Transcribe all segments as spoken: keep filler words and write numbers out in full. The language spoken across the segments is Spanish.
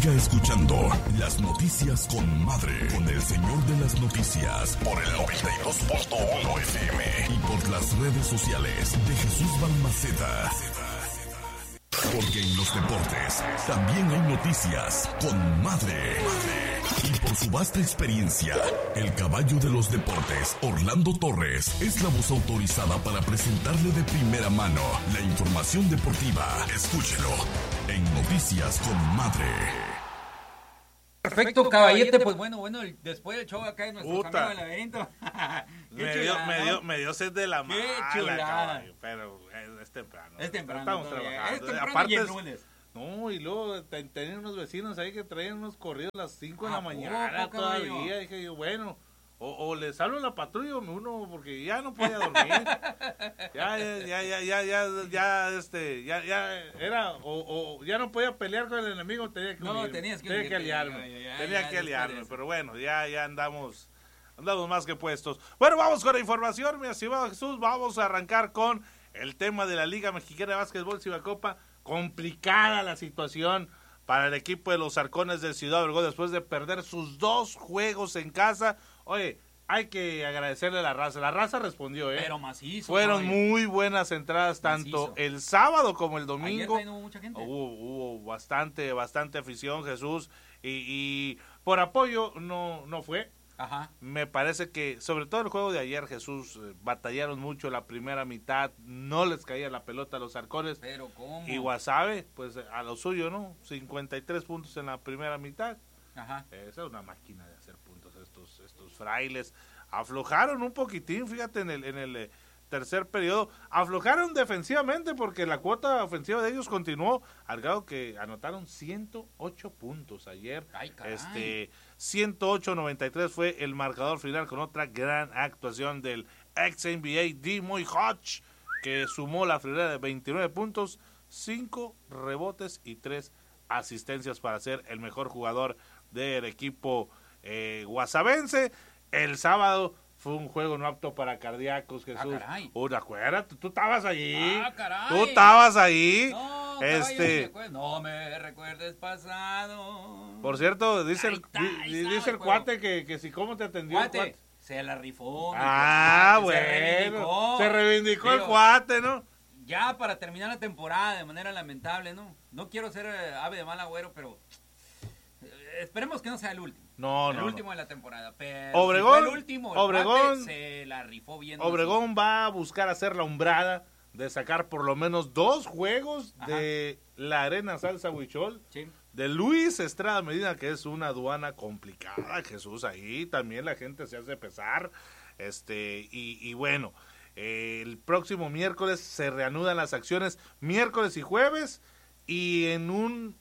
Siga escuchando las noticias con Madre, con el señor de las noticias, por el noventa y dos punto uno F M y por las redes sociales de Jesús Balmaceda. Porque en los deportes también hay noticias con Madre. Y por su vasta experiencia, el caballo de los deportes, Orlando Torres, es la voz autorizada para presentarle de primera mano la información deportiva. Escúchelo en Noticias con Madre. Perfecto, caballete, pues bueno, bueno, el, después del show acá en nuestro Puta. amigo del laberinto. me, dio, me, dio, me dio sed de la Qué mala, chulada. caballo, pero es, es temprano. Es temprano. Estamos todavía. trabajando. Es temprano Aparte y el es- lunes. No, y luego te- tenían unos vecinos ahí que traían unos corridos a las cinco de ¿A la mañana poco, caballo? todavía. Dije yo, bueno, o, o les hablo a la patrulla o me uno porque ya no podía dormir. ya, ya, ya, ya, ya, ya, ya, este, ya, ya, era, o, o ya no podía pelear con el enemigo, tenía que No, unirme, tenías que tenía que unirte, aliarme, ya, ya, ya, tenía ya, que después de aliarme, eso. pero bueno, ya, ya andamos, andamos más que puestos. Bueno, vamos con la información, mi estimado Jesús, vamos a arrancar con el tema de la Liga Mexicana de Básquetbol Cibacopa. Complicada la situación para el equipo de los Halcones de Ciudad Obregón después de perder sus dos juegos en casa. Oye, hay que agradecerle a la raza. La raza respondió, ¿eh? Pero macizo. Fueron caballo. muy buenas entradas tanto Macizo. el sábado como el Ayer domingo. también hubo mucha gente. Hubo, hubo bastante, bastante afición, Jesús. Y, y por apoyo no, no fue. Ajá. Me parece que, sobre todo el juego de ayer, Jesús, eh, batallaron mucho la primera mitad, no les caía la pelota a los Halcones. Pero cómo. Y Guasave, pues a lo suyo, ¿no? cincuenta y tres puntos en la primera mitad. Ajá. Esa es una máquina de hacer puntos estos, estos frailes. Aflojaron un poquitín, fíjate, en el, en el eh, tercer periodo. Aflojaron defensivamente porque la cuota ofensiva de ellos continuó, al grado que anotaron ciento ocho puntos ayer. Ay, caray. Este, ciento ocho a noventa y tres fue el marcador final con otra gran actuación del ex N B A Dimoy Hodge, que sumó la friolera de veintinueve puntos, cinco rebotes y tres asistencias para ser el mejor jugador del equipo eh, guasavense. El sábado fue un juego no apto para cardíacos, Jesús. Ah, caray. Oh, acuérdate, tú estabas allí. Ah, caray. Tú estabas ahí. No, este, caballo, no me recuerdes pasado. Por cierto, dice Ahí el, está, di- ahí di- está dice el el juego. cuate que, que si cómo te atendió Cuate, el cuate. se la rifó. mi Ah, cuate, se bueno. reivindicó. Se reivindicó el Digo, cuate, ¿no? Ya para terminar la temporada de manera lamentable, ¿no? No quiero ser eh, ave de mal agüero, pero eh, esperemos que no sea el último. No, el no, último no. de la temporada. Pero Obregón- si fue el último, el Obregón- cuate se la rifó bien. Obregón va a buscar hacer la umbrada de sacar por lo menos dos juegos Ajá. de la Arena Salsa Huichol. Sí. De Luis Estrada Medina, que es una aduana complicada, Jesús, ahí también la gente se hace pesar. Este, y, y bueno, eh, el próximo miércoles se reanudan las acciones, miércoles y jueves, y en un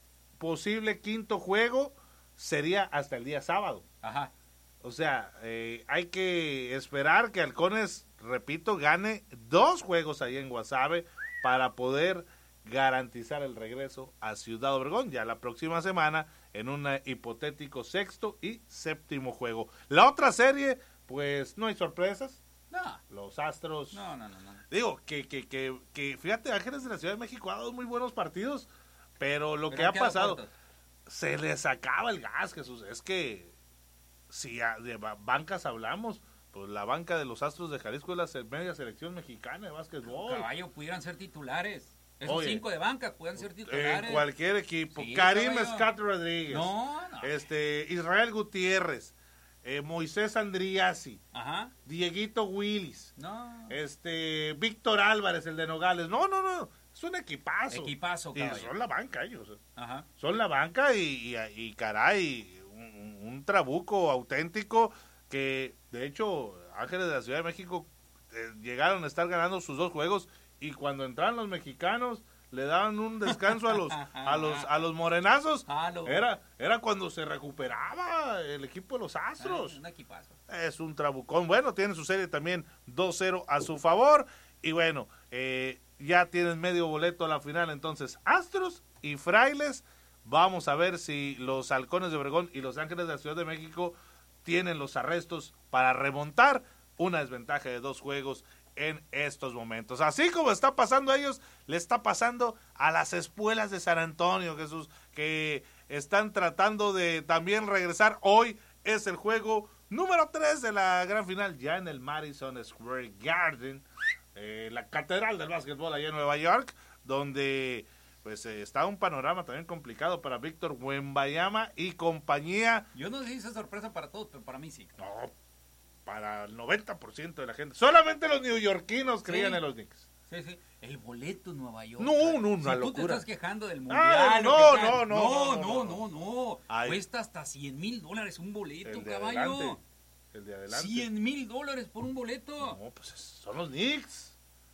posible quinto juego sería hasta el día sábado. Ajá. O sea, eh, hay que esperar que Halcones, repito, gane dos juegos ahí en Guasave para poder garantizar el regreso a Ciudad Obregón ya la próxima semana en un hipotético sexto y séptimo juego. La otra serie, pues no hay sorpresas. No, Los Astros, no, no, no. no. digo, que, que, que, que fíjate, Ángeles de la Ciudad de México ha dado muy buenos partidos, pero lo Pero que han ha quedado pasado, cortos. se les acaba el gas, Jesús. Es que si a- de ba- bancas hablamos, pues la banca de los Astros de Jalisco es la se- media selección mexicana de básquetbol. Caballo, pudieran ser titulares. Esos Oye, cinco de banca pueden ser En titulares. cualquier equipo. Sí, Karim caballo. Scott Rodríguez, No, no. este Israel Gutiérrez, eh, Moisés Andriasi, Ajá. Dieguito Willis, No. este Víctor Álvarez, el de Nogales. No, no, no. Es un equipazo. Equipazo, Y caballo. son la banca ellos. Ajá. Son la banca y, y, y caray, un, un trabuco auténtico que, de hecho, Ángeles de la Ciudad de México eh, llegaron a estar ganando sus dos juegos y cuando entraron los mexicanos le daban un descanso a los a los a los morenazos. Jalo. Era era cuando se recuperaba el equipo de los Astros. Ah, un equipazo. Es un trabucón. Bueno, tiene su serie también dos cero a su favor. Y bueno, eh, ya tienen medio boleto a la final. Entonces, Astros y Frailes. Vamos a ver si los Halcones de Obregón y los Ángeles de la Ciudad de México tienen los arrestos para remontar una desventaja de dos juegos en estos momentos. Así como está pasando a ellos, le está pasando a las Espuelas de San Antonio, Jesús, que están tratando de también regresar. Hoy es el juego número tres de la gran final, ya en el Madison Square Garden, eh, la catedral del básquetbol allá en Nueva York, donde pues eh, está un panorama también complicado para Víctor Wembanyama y compañía. Yo no sé si es sorpresa para todos, pero para mí sí. No, para el noventa por ciento de la gente. Solamente los neoyorquinos creían sí. en los Knicks. Sí, sí. El boleto en Nueva York. No, no, una si locura. tú te estás quejando del mundial. Ah, no, no, no, no, no, no, no, no. Ay. Cuesta hasta cien mil dólares un boleto, El de caballo. adelante. El de adelante. cien mil dólares por un boleto. No, pues son los Knicks.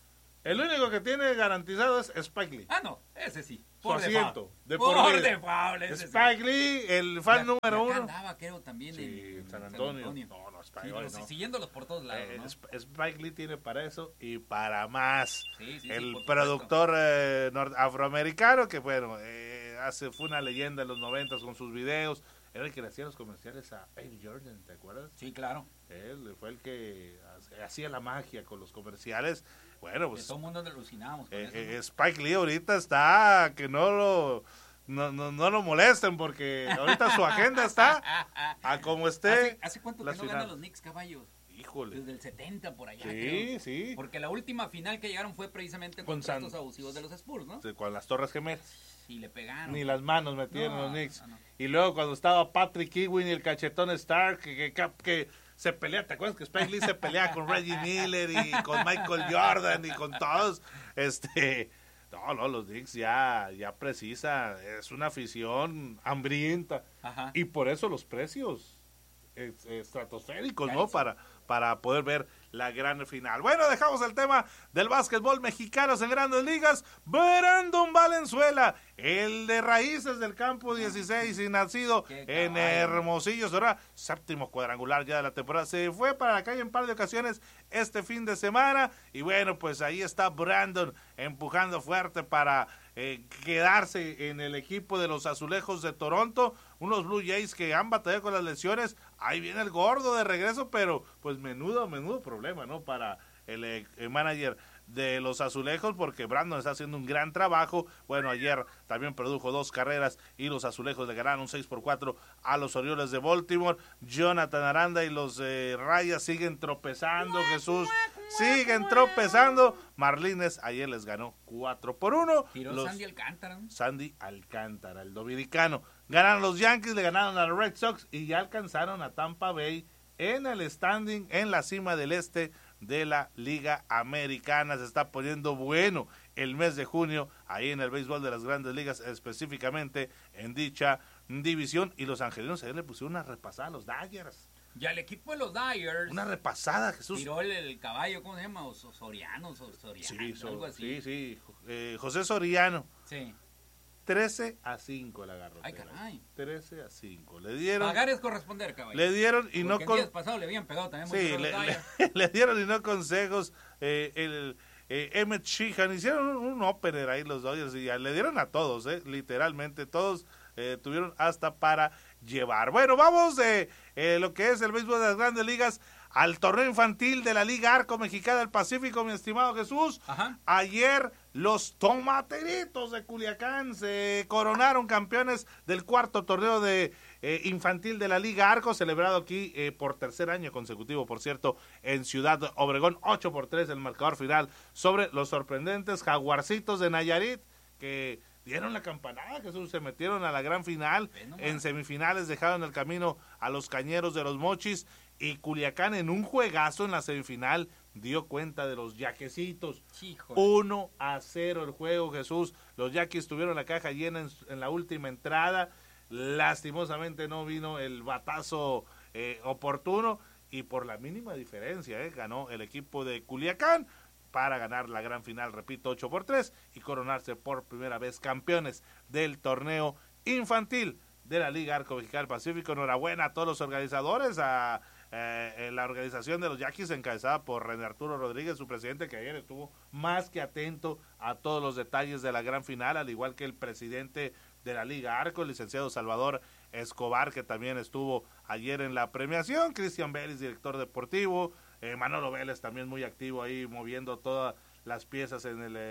El único que tiene garantizado es Spike Lee. Ah, no, ese sí. Su Por asiento. De por, por por vida. default, ese Spike sí. Lee, el fan Ya- número ya uno. andaba, creo, también Sí, en, en San Antonio. No, no, Spike, Sí, hoy los- no. siguiéndolos por todos lados, Eh, ¿no? Sp- Spike Lee tiene para eso y para más. Sí, sí, sí, el por productor eh, nor- afroamericano que bueno, eh, hace, fue una leyenda en los noventas con sus videos. Era el que le hacía los comerciales a Air Jordan, ¿te acuerdas? Sí, claro. Él fue el que ha- hacía la magia con los comerciales. Bueno, Que pues todo el mundo alucinábamos con eh, eso, eh, ¿no? Spike Lee ahorita está que no lo no, no, no lo molesten porque ahorita su agenda está a como esté. ¿Hace, ¿Hace cuánto la que no final. ganan los Knicks, caballos? Híjole. Desde el setenta por allá, Sí, creo. sí. Porque la última final que llegaron fue precisamente Con con San- estos abusivos de los Spurs, ¿no? Sí, con las Torres Gemelas. Y le pegaron. Ni las manos metieron No, los Knicks. no, no. Y luego cuando estaba Patrick Ewing y el cachetón Stark, que, que, que se pelea, ¿te acuerdas que Spike Lee se pelea con Reggie Miller y con Michael Jordan y con todos? Este, no, no, los Knicks ya, ya precisa, es una afición hambrienta. Ajá. Y por eso los precios es- estratosféricos, ¿no? Carísimo. Para, para poder ver la gran final. Bueno, dejamos el tema del básquetbol mexicano en Grandes Ligas. Brandon Valenzuela, el de raíces del campo dieciséis y nacido Qué en caballo. Hermosillo, Sonora, séptimo cuadrangular ya de la temporada. Se fue para la calle en par de ocasiones este fin de semana. Y bueno, pues ahí está Brandon empujando fuerte para eh, quedarse en el equipo de los Azulejos de Toronto. Unos Blue Jays que han batallado con las lesiones. Ahí viene el gordo de regreso, pero pues menudo, menudo problema, ¿no? Para el, eh, el manager de los Azulejos, porque Brandon está haciendo un gran trabajo. Bueno, ayer también produjo dos carreras y los Azulejos le ganaron un seis por cuatro a los Orioles de Baltimore. Jonathan Aranda y los eh, Rayas siguen tropezando, Jesús, siguen tropezando. Marlines ayer les ganó cuatro por uno. Tiró Los- Sandy Alcántara, ¿no? Sandy Alcántara, el dominicano. Ganaron los Yankees, le ganaron a los Red Sox y ya alcanzaron a Tampa Bay en el standing, en la cima del este de la Liga Americana. Se está poniendo bueno el mes de junio ahí en el béisbol de las Grandes Ligas, específicamente en dicha división. Y los angelinos ayer le pusieron una repasada a los Dodgers. Ya el equipo de los Dyers Una repasada, Jesús. tiró el, el caballo, ¿cómo se llama? O, so- Soriano, o Soriano, Sí, so- algo así. sí, sí. Eh, José Soriano. Sí. trece a cinco le agarró. Ay, caray. trece a cinco. Le dieron. Pagar es corresponder, caballo. Le dieron y no Porque con. el día pasado le habían pegado también muy Sí, duro a le, los le- Dyers. le dieron y no consejos. Eh, el eh, Emmett Sheehan hicieron un, un opener ahí los Dodgers y ya le dieron a todos, eh, literalmente todos eh, tuvieron hasta para llevar. Bueno, vamos de eh, lo que es el béisbol de las Grandes Ligas al torneo infantil de la Liga Arco Mexicana del Pacífico, mi estimado Jesús. Ajá. Ayer los tomateritos de Culiacán se coronaron campeones del cuarto torneo de eh, infantil de la Liga Arco, celebrado aquí eh, por tercer año consecutivo, por cierto, en Ciudad Obregón. Ocho por tres el marcador final sobre los sorprendentes Jaguarcitos de Nayarit, que dieron la campanada, Jesús, se metieron a la gran final. Ve nomás. En semifinales dejaron el camino a los Cañeros de los Mochis, y Culiacán en un juegazo en la semifinal dio cuenta de los Yaquecitos. Híjole. uno a cero el juego, Jesús. Los Yaquis tuvieron la caja llena en, en la última entrada. Lastimosamente no vino el batazo eh, oportuno, y por la mínima diferencia eh, ganó el equipo de Culiacán para ganar la gran final, repito, ocho por tres, y coronarse por primera vez campeones del torneo infantil de la Liga Arco Mexicana del Pacífico. Enhorabuena a todos los organizadores, a eh, la organización de los Yaquis encabezada por René Arturo Rodríguez, su presidente, que ayer estuvo más que atento a todos los detalles de la gran final, al igual que el presidente de la Liga Arco, el licenciado Salvador Escobar, que también estuvo ayer en la premiación, Cristian Vélez, director deportivo, eh, Manolo Vélez también muy activo ahí, moviendo todas las piezas en el eh,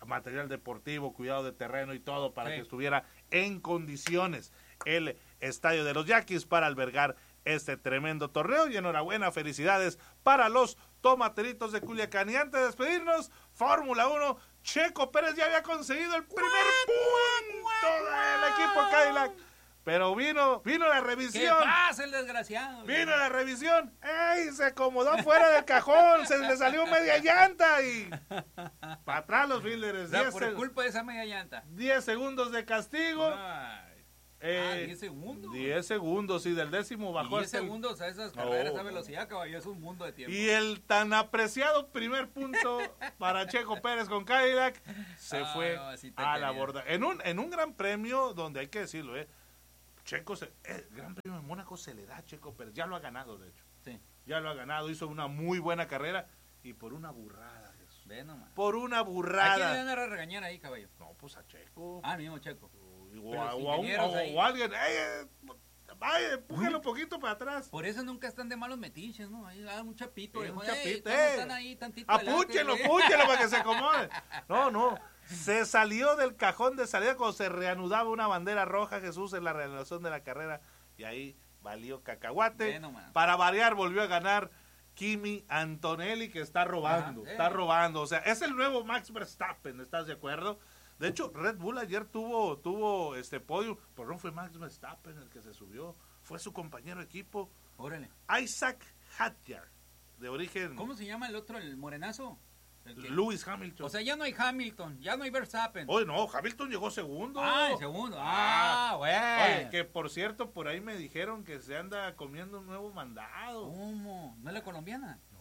material deportivo, cuidado de terreno y todo para sí. que estuviera en condiciones el estadio de los Yaquis para albergar este tremendo torneo. Y enhorabuena, felicidades para los tomateritos de Culiacán. Y antes de despedirnos, Fórmula uno, Checo Pérez ya había conseguido el primer punto del equipo Cadillac. Pero vino, vino la revisión. ¿Qué pasa el desgraciado? Vino la revisión. ¡Ey! Se acomodó fuera del cajón. Se le salió media llanta y para atrás los fielders. O sea, por seg- culpa de esa media llanta. diez segundos de castigo. Ay. Eh, ah, diez segundos. diez segundos, y del décimo bajó diez hasta el... segundos a esas carreras, No, a velocidad, caballo, es un mundo de tiempo. Y el tan apreciado primer punto para Checo Pérez con Cadillac se Ah, fue no, sí te a la quería. borda. En un, en un gran premio donde hay que decirlo, eh, Checo, se, el gran premio de Mónaco se le da a Checo Pérez, ya lo ha ganado de hecho. Sí. Ya lo ha ganado, hizo una muy buena carrera y por una burrada, Jesús. Ve nomás. Por una ¿A quién le burrada. van a regañar ahí, caballo? No, pues a Checo. Ah, el mismo Checo. O, Pero a, los o a un- ingenieros o- ahí. o alguien, ey, eh, vaya, empújalo un poquito para atrás. Por eso nunca están de malos metiches, ¿no? Ahí da un chapito. Sí, dijo, un "Ey, chapito, ¿cómo eh. están ahí tantito Apúchenlo, adelante?" apúchenlo para que se acomode. No, no. Se salió del cajón de salida cuando se reanudaba una bandera roja, Jesús, en la reanudación de la carrera. Y ahí valió cacahuate. Ve nomás. Para variar, volvió a ganar Kimi Antonelli, que está robando. Ajá, está eh. robando. O sea, es el nuevo Max Verstappen, ¿estás de acuerdo? De hecho, Red Bull ayer tuvo, tuvo este podio, pero no fue Max Verstappen el que se subió. Fue su compañero de equipo, Órale. Isaac Hadjar, de origen ¿Cómo se llama el otro, el morenazo? El que- Lewis Hamilton. O sea, ya no hay Hamilton, ya no hay Verstappen. Oye, no, Hamilton llegó segundo. Ah, el segundo. Ah, güey. Oye, que por cierto, por ahí me dijeron que se anda comiendo un nuevo mandado. ¿Cómo? ¿No es la colombiana? No,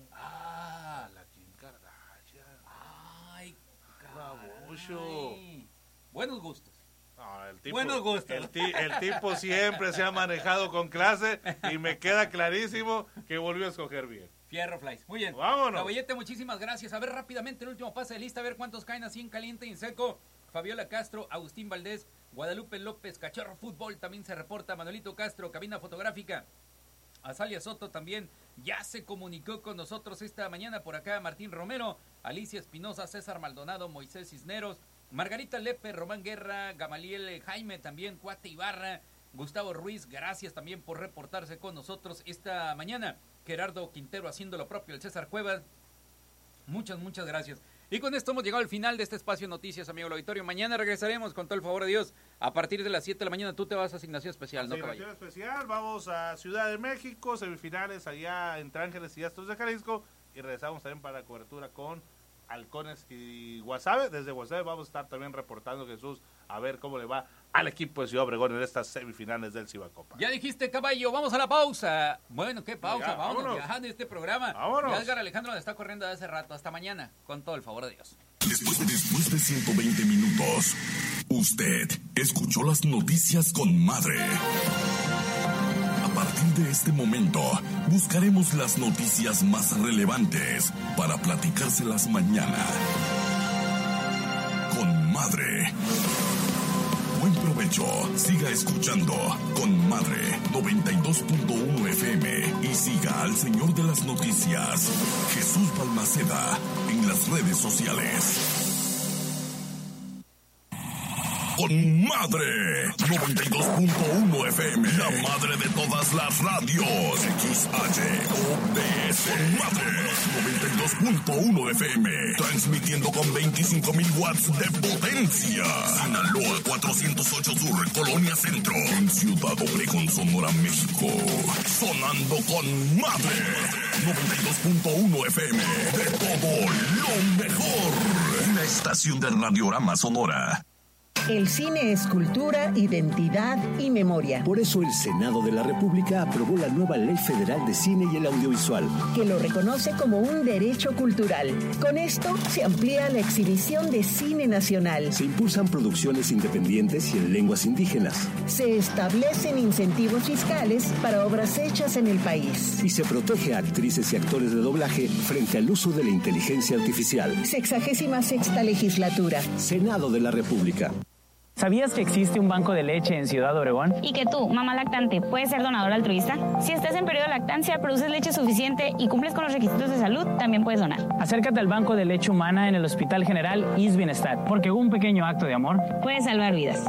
Ah, la Kim Kardashian. ay, Babocho. caray. Buenos gustos. No, el tipo, Buenos gustos. El, ti- el tipo siempre se ha manejado con clase y me queda clarísimo que volvió a escoger bien. Fierro Flies. Muy bien. Vámonos. Caballete, muchísimas gracias. A ver rápidamente el último pase de lista, a ver cuántos caen así en caliente y en seco. Fabiola Castro, Agustín Valdés, Guadalupe López, Cachorro Fútbol también se reporta. Manuelito Castro, cabina fotográfica. Azalia Soto también ya se comunicó con nosotros esta mañana por acá. Martín Romero, Alicia Espinosa, César Maldonado, Moisés Cisneros, Margarita Lepe, Román Guerra, Gamaliel Jaime también, Cuate Ibarra, Gustavo Ruiz, gracias también por reportarse con nosotros esta mañana. Gerardo Quintero haciendo lo propio, el César Cuevas, muchas, muchas gracias. Y con esto hemos llegado al final de este espacio de noticias, amigo del auditorio. Mañana regresaremos con todo el favor de Dios. A partir de las siete de la mañana tú te vas a asignación especial, ¿no, caballo? Asignación especial, vamos a Ciudad de México, semifinales allá entre Ángeles y Astros de Jalisco. Y regresamos también para la cobertura con Halcones y Guasave. Desde Guasave vamos a estar también reportando, Jesús, a ver cómo le va al equipo de Ciudad Obregón en estas semifinales del Cibacopa. Ya dijiste, caballo, vamos a la pausa. Bueno, ¿qué pausa? Ya, vámonos, vámonos. viajando este programa. Vámonos. Ya Edgar Alejandro le está corriendo de hace rato. Hasta mañana, con todo el favor de Dios. Después, después de ciento veinte minutos, usted escuchó las noticias con Madre. A partir de este momento, buscaremos las noticias más relevantes para platicárselas mañana. Con Madre. Buen provecho. Siga escuchando Con Madre noventa y dos punto uno F M y siga al señor de las noticias, Jesús Balmaceda, en las redes sociales. Con Madre noventa y dos punto uno F M, la madre de todas las radios. X H O D S. Con Madre noventa y dos punto uno F M, transmitiendo con veinticinco mil watts de potencia. Sinaloa cuatrocientos ocho Sur, Colonia Centro, en Ciudad Obregón, Sonora, México. Sonando con Madre noventa y dos punto uno F M, de todo lo mejor. Una estación de Radiorama Sonora. El cine es cultura, identidad y memoria. Por eso el Senado de la República aprobó la nueva Ley Federal de Cine y el Audiovisual, Que lo reconoce como un derecho cultural. Con esto se amplía la exhibición de cine nacional. se impulsan producciones independientes y en lenguas indígenas, Se establecen incentivos fiscales para obras hechas en el país. y se protege a actrices y actores de doblaje frente al uso de la inteligencia artificial. Sexagésima sexta legislatura. Senado de la República. ¿Sabías que existe un banco de leche en Ciudad Obregón? Y que tú, mamá lactante, puedes ser donador altruista. Si estás en periodo de lactancia, produces leche suficiente y cumples con los requisitos de salud, también puedes donar. Acércate al Banco de Leche Humana en el Hospital General I S Bienestar, porque un pequeño acto de amor puede salvar vidas.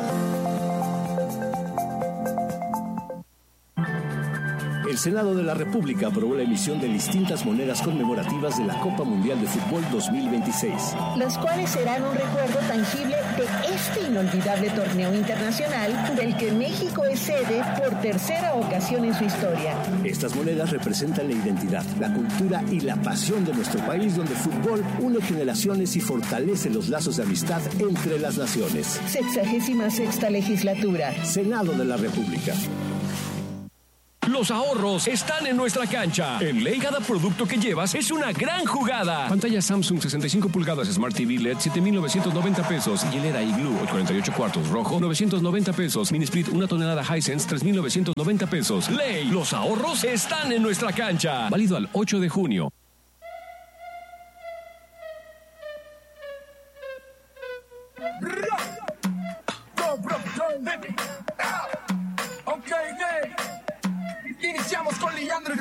El Senado de la República aprobó la emisión de distintas monedas conmemorativas de la Copa Mundial de Fútbol dos mil veintiséis. Las cuales serán un recuerdo tangible de este inolvidable torneo internacional del que México es sede por tercera ocasión en su historia. Estas monedas representan la identidad, la cultura y la pasión de nuestro país, donde el fútbol une generaciones y fortalece los lazos de amistad entre las naciones. Sexagésima sexta legislatura. Senado de la República. Los ahorros están en nuestra cancha. En Ley, cada producto que llevas es una gran jugada. Pantalla Samsung sesenta y cinco pulgadas Smart T V L E D siete mil novecientos noventa pesos. Hielera Igloo cuarenta y ocho cuartos rojo novecientos noventa pesos. Mini Split una tonelada Hisense tres mil novecientos noventa pesos. Ley, los ahorros están en nuestra cancha. Válido al ocho de junio. Iniciamos con Leandro